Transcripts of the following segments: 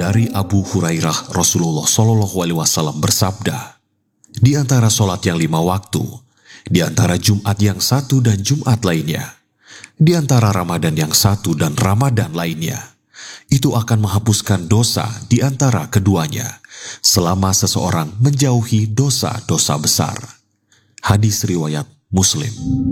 Dari Abu Hurairah, Rasulullah Shallallahu Alaihi Wasallam bersabda, di antara sholat yang 5 waktu, di antara Jumat yang satu dan Jumat lainnya, di antara Ramadan yang satu dan Ramadan lainnya, itu akan menghapuskan dosa di antara keduanya, selama seseorang menjauhi dosa-dosa besar. Hadis riwayat Muslim.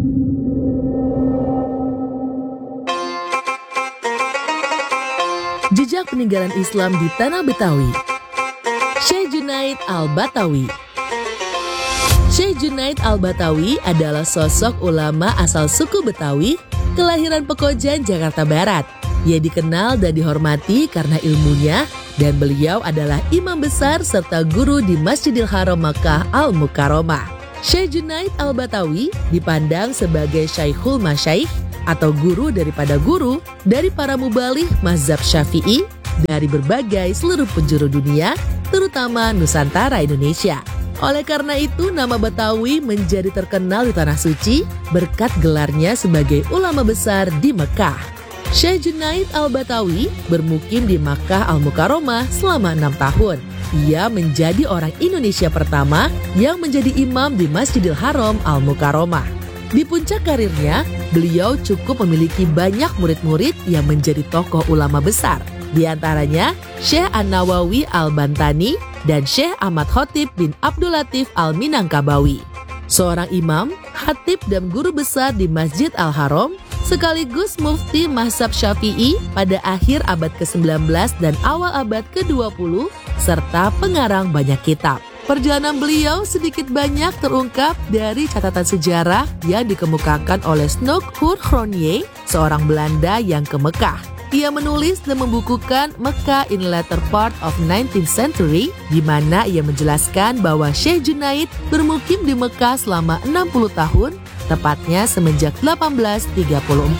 Jejak peninggalan Islam di Tanah Betawi. Syekh Junaid Al-Batawi. Syekh Junaid Al-Batawi adalah sosok ulama asal suku Betawi, kelahiran Pekojan, Jakarta Barat. Ia dikenal dan dihormati karena ilmunya, dan beliau adalah imam besar serta guru di Masjidil Haram Makkah Al-Mukarramah. Syekh Junaid Al-Batawi dipandang sebagai Syekhul Masyaikh atau guru daripada guru dari para mubaligh mazhab Syafi'i dari berbagai seluruh penjuru dunia, terutama Nusantara Indonesia. Oleh karena itu, nama Batawi menjadi terkenal di Tanah Suci berkat gelarnya sebagai ulama besar di Mekah. Syekh Junaid Al-Batawi bermukim di Makkah Al-Mukarramah selama 6 tahun. Ia menjadi orang Indonesia pertama yang menjadi imam di Masjidil Haram Al-Mukarramah. Di puncak karirnya, beliau cukup memiliki banyak murid-murid yang menjadi tokoh ulama besar. Di antaranya, Syekh An-Nawawi Al-Bantani dan Syekh Ahmad Khotib bin Abdul Latif Al-Minangkabawi. Seorang imam, khatib dan guru besar di Masjid Al-Haram, sekaligus mufti mazhab Syafi'i pada akhir abad ke-19 dan awal abad ke-20, serta pengarang banyak kitab. Perjalanan beliau sedikit banyak terungkap dari catatan sejarah yang dikemukakan oleh Snoek Hurgronje, seorang Belanda yang ke Mekah. Ia menulis dan membukukan Mekah in later part of 19th century, di mana ia menjelaskan bahwa Syekh Junaid bermukim di Mekah selama 60 tahun, tepatnya semenjak 1834.